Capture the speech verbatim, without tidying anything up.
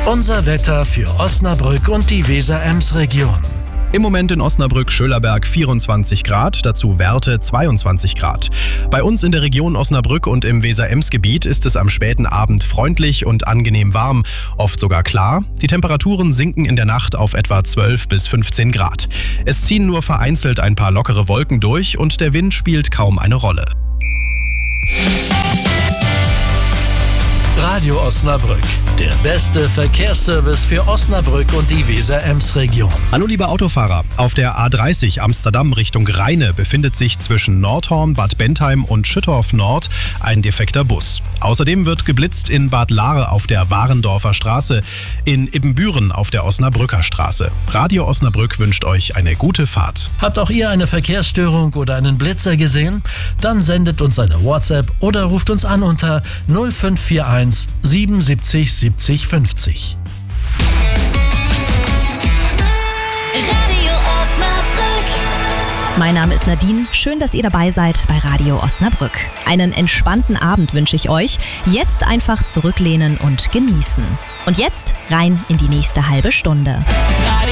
Unser Wetter für Osnabrück und die Weser-Ems-Region. Im Moment in Osnabrück-Schölerberg vierundzwanzig Grad, dazu Werte zweiundzwanzig Grad. Bei uns in der Region Osnabrück und im Weser-Ems-Gebiet ist es am späten Abend freundlich und angenehm warm, oft sogar klar. Die Temperaturen sinken in der Nacht auf etwa zwölf bis fünfzehn Grad. Es ziehen nur vereinzelt ein paar lockere Wolken durch und der Wind spielt kaum eine Rolle. Radio Osnabrück, der beste Verkehrsservice für Osnabrück und die Weser-Ems-Region. Hallo liebe Autofahrer, auf der A dreißig Amsterdam Richtung Rheine befindet sich zwischen Nordhorn, Bad Bentheim und Schüttorf Nord ein defekter Bus. Außerdem wird geblitzt in Bad Lare auf der Warendorfer Straße, in Ibbenbüren auf der Osnabrücker Straße. Radio Osnabrück wünscht euch eine gute Fahrt. Habt auch ihr eine Verkehrsstörung oder einen Blitzer gesehen? Dann sendet uns eine WhatsApp oder ruft uns an unter null fünf vier eins siebenundsiebzig siebzig fünfzig. Radio Osnabrück. Mein Name ist Nadine. Schön, dass ihr dabei seid bei Radio Osnabrück. Einen entspannten Abend wünsche ich euch. Jetzt einfach zurücklehnen und genießen. Und jetzt rein in die nächste halbe Stunde.